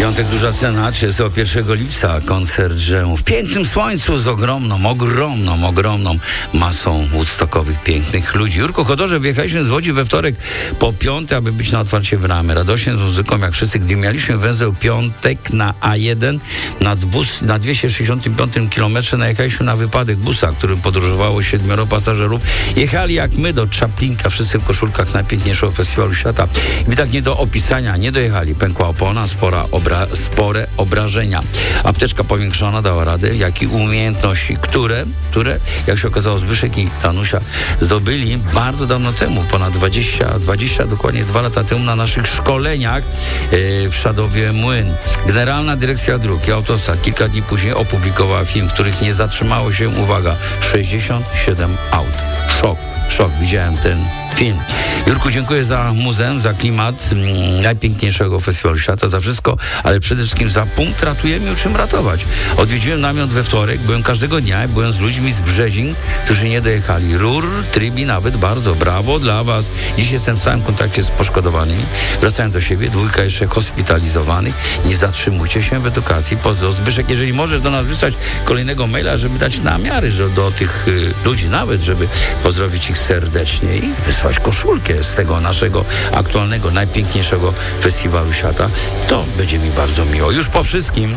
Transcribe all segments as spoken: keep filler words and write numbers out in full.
Piątek Duża Scena, trzydziestego pierwszego lipca, koncert Dżemu w pięknym słońcu z ogromną, ogromną, ogromną masą woodstockowych, pięknych ludzi. Jurku Chodorze, wyjechaliśmy z Łodzi we wtorek po piąty, aby być na otwarcie Bramy. Radośnie z muzyką, jak wszyscy, gdy mieliśmy węzeł piątek na A jeden, na, dwus, na dwieście sześćdziesiątym piątym kilometrze najechaliśmy na wypadek busa, którym podróżowało siedmioro pasażerów. Jechali jak my do Czaplinka, wszyscy w koszulkach najpiękniejszego festiwalu świata. I tak nie do opisania, nie dojechali. Pękła opona, spora obra, spore obrażenia. Apteczka powiększona dała radę, jak i umiejętności, które, które, jak się okazało, Zbyszek i Danusia zdobyli bardzo dawno temu, ponad dwadzieścia, dwadzieścia, dokładnie dwa lata temu na naszych szkoleniach yy, w Szadowie Młyn. Generalna Dyrekcja Dróg i Autostrad kilka dni później opublikowała film, w których nie zatrzymało się, uwaga, sześćdziesiąt siedem aut. Szok, szok, widziałem ten film. Jurku, dziękuję za muzeum, za klimat mm, najpiękniejszego festiwalu świata, za wszystko, ale przede wszystkim za punkt ratujemy, czym ratować. Odwiedziłem namiot we wtorek, byłem każdego dnia, byłem z ludźmi z Brzezin, którzy nie dojechali. Rur, Trybi nawet, bardzo brawo dla was. Dziś jestem w stałym kontakcie z poszkodowanymi. Wracałem do siebie, dwójka jeszcze hospitalizowanych. Nie zatrzymujcie się w edukacji. Pozdro. Zbyszek, jeżeli możesz do nas wysłać kolejnego maila, żeby dać namiary że do tych y, ludzi nawet, żeby pozdrowić ich serdecznie i wysłać koszulkę z tego naszego aktualnego, najpiękniejszego festiwalu świata, to będzie mi bardzo miło. Już po wszystkim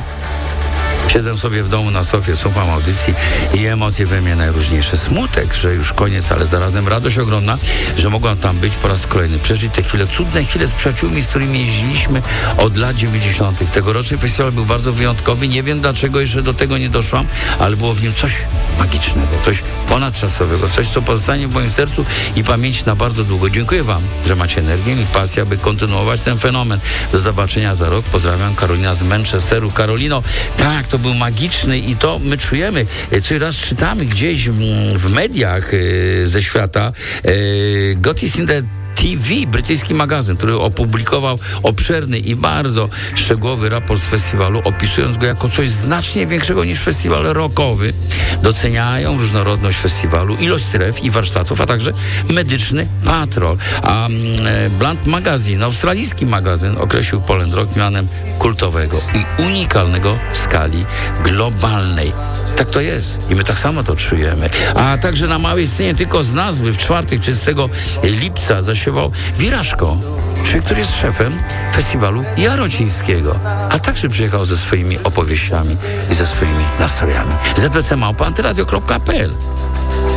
siedzę sobie w domu na sofie, słucham audycji i emocje we mnie najróżniejsze. Smutek, że już koniec, ale zarazem radość ogromna, że mogłam tam być po raz kolejny. Przeżyć te chwile, cudne chwile z przyjaciółmi, z którymi jeździliśmy od lat dziewięćdziesiątych. Tegoroczny festiwal był bardzo wyjątkowy. Nie wiem, dlaczego jeszcze do tego nie doszłam, ale było w nim coś magicznego, coś ponadczasowego, coś, co pozostanie w moim sercu i pamięci na bardzo długo. Dziękuję wam, że macie energię i pasję, aby kontynuować ten fenomen. Do zobaczenia za rok. Pozdrawiam, Karolina z Manchesteru. Karolino, tak, to był magiczny i to my czujemy. Co raz czytamy gdzieś w, w mediach e, ze świata e, God is in the T V, brytyjski magazyn, który opublikował obszerny i bardzo szczegółowy raport z festiwalu, opisując go jako coś znacznie większego niż festiwal rockowy. Doceniają różnorodność festiwalu, ilość stref i warsztatów, a także medyczny patrol. A e, Blunt Magazine, australijski magazyn, określił Poland Rock mianem kultowego i unikalnego w skali globalnej. Tak to jest i my tak samo to czujemy. A także na małej scenie tylko z nazwy w czwartek trzydziestego lipca zaśpiewał Wiraszko, człowiek, który jest szefem festiwalu jarocińskiego, a także przyjechał ze swoimi opowieściami i ze swoimi nastrojami. z b c małpa antyradio kropka p l